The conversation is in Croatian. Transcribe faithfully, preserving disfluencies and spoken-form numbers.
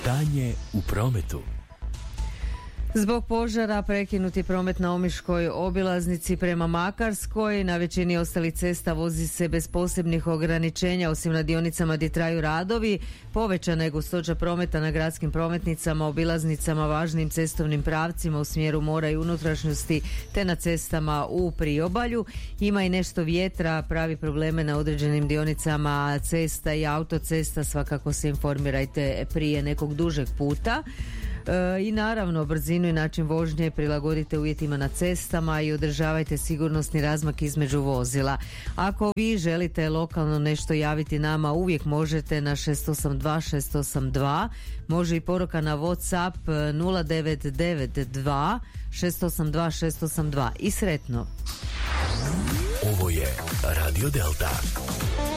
Stanje u prometu. Zbog požara prekinuti promet na Omiškoj obilaznici prema Makarskoj. Na većini ostalih cesta vozi se bez posebnih ograničenja, osim na dionicama gdje traju radovi. Povećana je gustoća prometa na gradskim prometnicama, obilaznicama, važnim cestovnim pravcima u smjeru mora i unutrašnjosti, te na cestama u priobalju. Ima i nešto vjetra, pravi probleme na određenim dionicama cesta i autocesta. Svakako se informirajte prije nekog dužeg puta. E, I naravno, brzinu i način vožnje prilagodite uvjetima na cestama i održavajte sigurnosni razmak između vozila. Ako vi želite lokalno nešto javiti nama, uvijek možete na šest osam dva šest osam dva. Može i poruka na WhatsApp nula devet devet dva šest osam dva šest osam dva. I sretno! Ovo je Radio Delta.